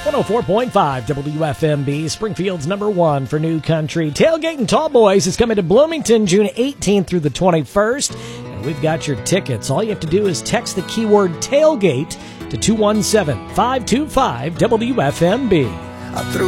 104.5 WFMB, Springfield's #1 for new country. Tailgating Tall Boys is coming to Bloomington June 18th through the 21st, and we've got your tickets. All you have to do is text the keyword tailgate to 217-525 WFMB.